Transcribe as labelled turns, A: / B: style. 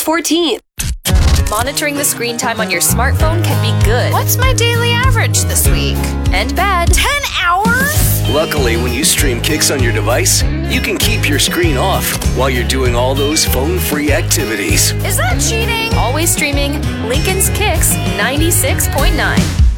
A: 14th. Monitoring the screen time on your smartphone can be good.
B: What's my daily average this week?
A: And bad.
B: 10 hours?
C: Luckily, when you stream Kicks on your device, you can keep your screen off while you're doing all those phone-free activities.
B: Is that cheating?
A: Always streaming Lincoln's Kicks 96.9.